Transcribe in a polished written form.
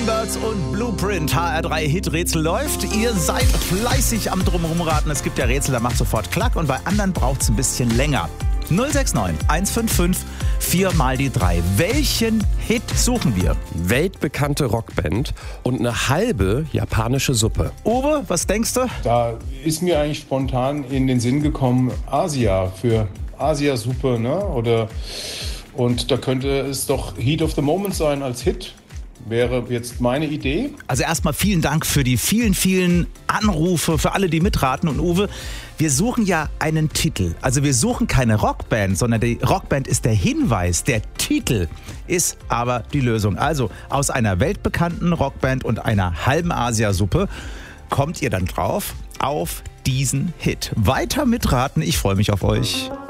Songbirds und Blueprint. HR3 Hit-Rätsel läuft. Ihr seid fleißig am Drumherumraten. Es gibt ja Rätsel, da macht sofort Klack. Und bei anderen braucht es ein bisschen länger. 069 155 4 mal die 3. Welchen Hit suchen wir? Weltbekannte Rockband und eine halbe japanische Suppe. Uwe, was denkst du? Da ist mir eigentlich spontan in den Sinn gekommen, Asia für Asia-Suppe, ne? Und da könnte es doch Heat of the Moment sein als Hit. Wäre jetzt meine Idee. Also erstmal vielen Dank für die vielen, vielen Anrufe, für alle, die mitraten. Und Uwe, wir suchen ja einen Titel. Also wir suchen keine Rockband, sondern die Rockband ist der Hinweis. Der Titel ist aber die Lösung. Also aus einer weltbekannten Rockband und einer halben Asiasuppe kommt ihr dann drauf auf diesen Hit. Weiter mitraten, ich freue mich auf euch.